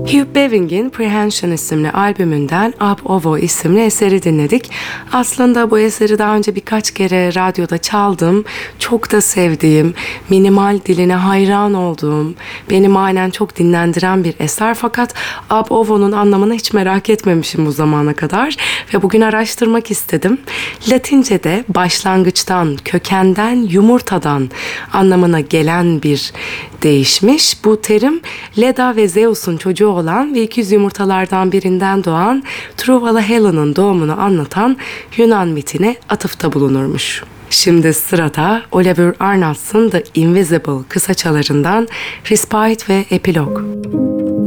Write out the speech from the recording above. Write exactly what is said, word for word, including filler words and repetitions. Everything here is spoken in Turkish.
Hugh Beving'in Prehension isimli albümünden Ab Ovo isimli eseri dinledik. Aslında bu eseri daha önce birkaç kere radyoda çaldım. Çok da sevdiğim, minimal diline hayran olduğum, beni manen çok dinlendiren bir eser. Fakat Ab Ovo'nun anlamını hiç merak etmemişim bu zamana kadar ve bugün araştırmak istedim. Latince'de başlangıçtan, kökenden, yumurtadan anlamına gelen bir değişmiş. Bu terim Leda ve Zeus'un çocuğu olan ve ikiz yumurtalardan birinden doğan Truvala Helen'ın doğumunu anlatan Yunan mitine atıfta bulunurmuş. Şimdi sırada Oliver Arnolds'ın The Invisible kısaçalarından Respite ve Epilog.